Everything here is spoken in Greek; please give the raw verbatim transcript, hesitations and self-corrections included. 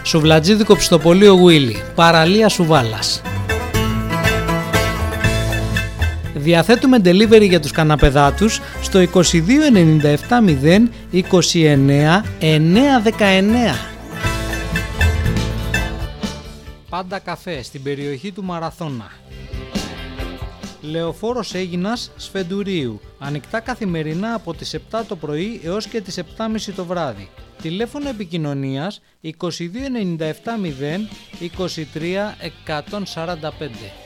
Σουβλατζίδικο Πιστοπωλείο Γουίλι, παραλία Σουβάλας. Διαθέτουμε delivery για τους καναπεδάτους στο είκοσι δύο ενενήντα επτά μηδέν είκοσι εννέα εννιακόσια δεκαεννέα. Πάντα καφέ στην περιοχή του Μαραθώνα. Λεωφόρος Αίγινας Σφεντουρίου. Ανοιχτά καθημερινά από τις επτά το πρωί έως και τις επτά και μισή το βράδυ. Τηλέφωνο επικοινωνίας είκοσι δύο ενενήντα επτά μηδέν είκοσι τρία εκατόν σαράντα πέντε.